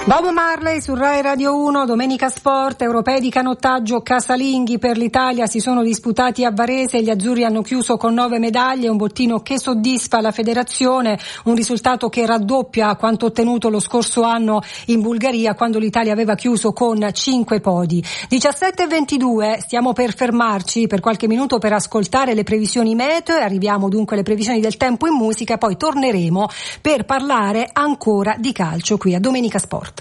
Bob Marley su Rai Radio 1, Domenica Sport, europei di canottaggio casalinghi per l'Italia si sono disputati a Varese, gli azzurri hanno chiuso con 9 medaglie, un bottino che soddisfa la federazione, un risultato che raddoppia quanto ottenuto lo scorso anno in Bulgaria quando l'Italia aveva chiuso con 5 podi. 17:22, stiamo per fermarci per qualche minuto per ascoltare le previsioni meteo e arriviamo dunque alle previsioni del tempo in musica, poi torneremo per parlare ancora di calcio qui a Domenica Sport.